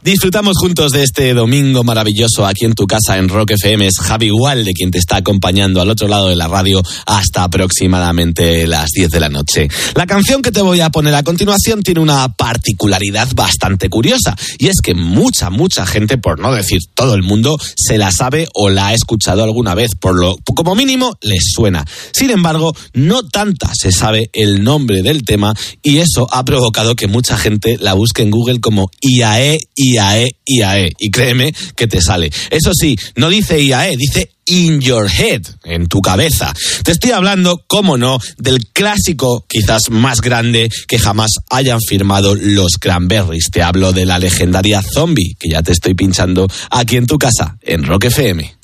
Disfrutamos juntos de este domingo maravilloso aquí en tu casa en Rock FM. Es Javi Gualde quien te está acompañando al otro lado de la radio hasta aproximadamente las 10 de la noche. La canción que te voy a poner a continuación tiene una particularidad bastante curiosa, y es que mucha gente, por no decir todo el mundo, se la sabe o la ha escuchado alguna vez, como mínimo les suena. Sin embargo, no tanta se sabe el nombre del tema, y eso ha provocado que mucha gente la busque en Google como IAE, y créeme que te sale. Eso sí, no dice IAE, dice In Your Head, en tu cabeza. Te estoy hablando, cómo no, del clásico quizás más grande que jamás hayan firmado los Cranberries. Te hablo de la legendaria Zombie, que ya te estoy pinchando aquí en tu casa, en Rock FM.